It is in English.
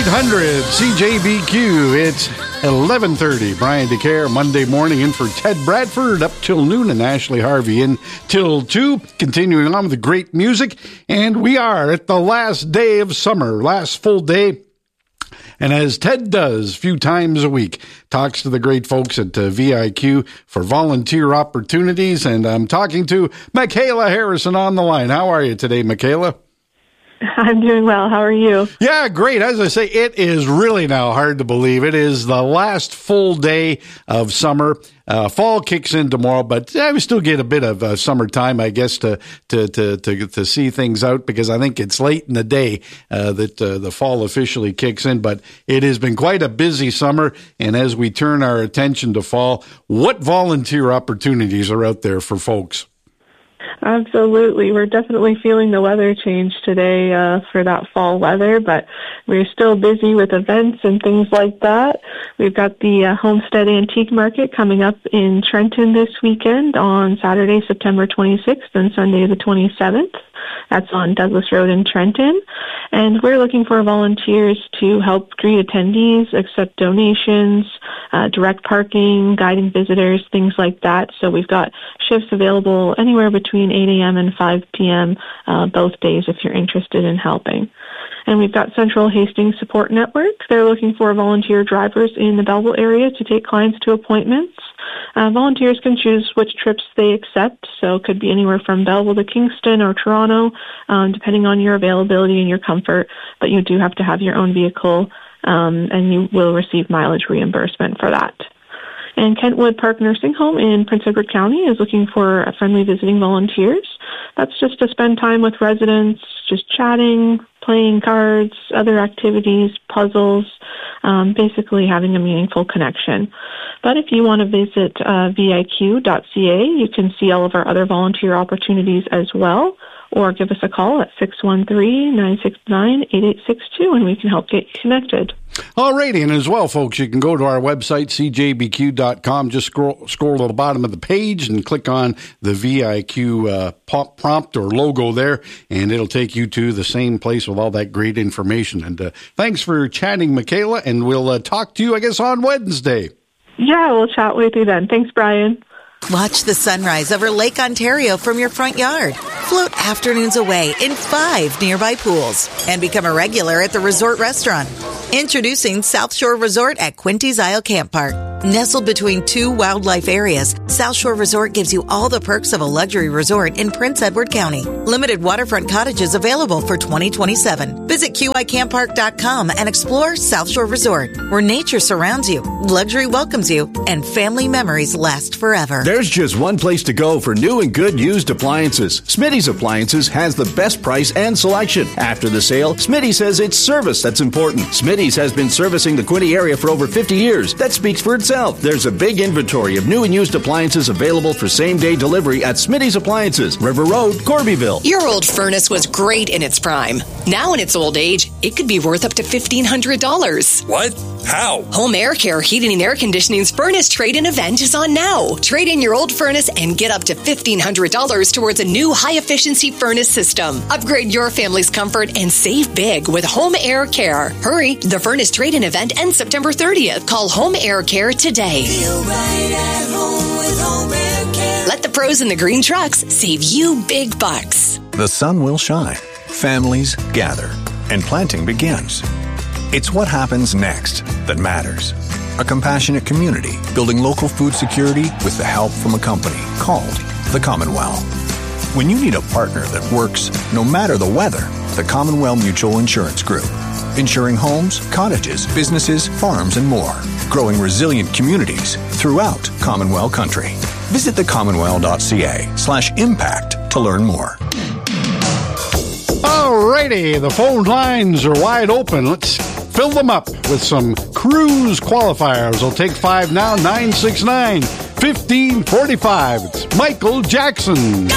800 CJBQ. It's 11:30. Brian DeCare, Monday morning in for Ted Bradford up till noon, and Ashley Harvey in till 2. Continuing on with the great music, and we are at the last day of summer, last full day. And as Ted does a few times a week, talks to the great folks at VIQ for volunteer opportunities. And I'm talking to Michaela Harrison on the line. How are you today, Michaela? I'm doing well. How are you? Yeah, great. As I say, it is really now hard to believe. It is the last full day of summer. Fall kicks in tomorrow, but we still get a bit of summertime, I guess, to see things out, because I think it's late in the day that the fall officially kicks in. But it has been quite a busy summer, and as we turn our attention to fall, what volunteer opportunities are out there for folks? Absolutely. We're definitely feeling the weather change today for that fall weather, but we're still busy with events and things like that. We've got the Homestead Antique Market coming up in Trenton this weekend on Saturday, September 26th and Sunday the 27th. That's on Douglas Road in Trenton. And we're looking for volunteers to help greet attendees, accept donations, direct parking, guiding visitors, things like that. So we've got shifts available anywhere between 8 a.m. and 5 p.m. Both days if you're interested in helping. And we've got Central Hastings Support Network. They're looking for volunteer drivers in the Belleville area to take clients to appointments. Volunteers can choose which trips they accept, so it could be anywhere from Belleville to Kingston or Toronto, depending on your availability and your comfort, but you do have to have your own vehicle, and you will receive mileage reimbursement for that. And Kentwood Park Nursing Home in Prince Edward County is looking for friendly visiting volunteers. That's just to spend time with residents, just chatting, playing cards, other activities, puzzles, basically having a meaningful connection. But if you want to visit viq.ca, you can see all of our other volunteer opportunities as well, or give us a call at 613-969-8862, and we can help get you connected. All righty, and as well, folks, you can go to our website, cjbq.com, just scroll to the bottom of the page and click on the VIQ prompt or logo there, and it'll take you to the same place with all that great information. And thanks for chatting, Michaela, and we'll talk to you, I guess, on Wednesday. Yeah, we'll chat with you then. Thanks, Brian. Watch the sunrise over Lake Ontario from your front yard. Float afternoons away in 5 nearby pools and become a regular at the resort restaurant. Introducing South Shore Resort at Quinty's Isle Camp Park. Nestled between 2 wildlife areas, South Shore Resort gives you all the perks of a luxury resort in Prince Edward County. Limited waterfront cottages available for 2027. Visit QICamppark.com and explore South Shore Resort, where nature surrounds you, luxury welcomes you, and family memories last forever. There's just one place to go for new and good used appliances. Smitty's Appliances has the best price and selection. After the sale, Smitty says it's service that's important. Smitty's has been servicing the Quinte area for over 50 years. That speaks for itself. There's a big inventory of new and used appliances available for same-day delivery at Smitty's Appliances, River Road, Corbyville. Your old furnace was great in its prime. Now in its old age, it could be worth up to $1,500. What? How? Home Air Care Heating and Air Conditioning's furnace trade-in event is on now. Trade in your old furnace and get up to $1,500 towards a new high-efficiency furnace system. Upgrade your family's comfort and save big with Home Air Care. Hurry, the furnace trade-in event ends September 30th. Call Home Air Care today. Feel right at home with Home Air Care. Let the pros in the green trucks save you big bucks. The sun will shine, families gather, and planting begins. It's what happens next that matters. A compassionate community building local food security with the help from a company called the Commonwealth. When you need a partner that works no matter the weather, the Commonwealth Mutual Insurance Group. Insuring homes, cottages, businesses, farms, and more. Growing resilient communities throughout Commonwealth country. Visit thecommonwealth.ca/impact to learn more. Alrighty, the phone lines are wide open. Let's fill them up with some cruise qualifiers. I'll take 5 now, 969-1545. It's Michael Jackson.